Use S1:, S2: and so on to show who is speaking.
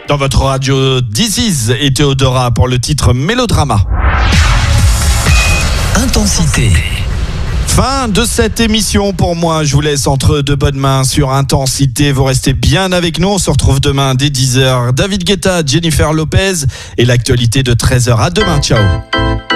S1: Dans votre radio, This Is et Théodora pour le titre Mélodrama.
S2: Intensité.
S1: Fin de cette émission pour moi. Je vous laisse entre de bonnes mains sur Intensité. Vous restez bien avec nous. On se retrouve demain dès 10h. David Guetta, Jennifer Lopez et l'actualité de 13h. À demain. Ciao.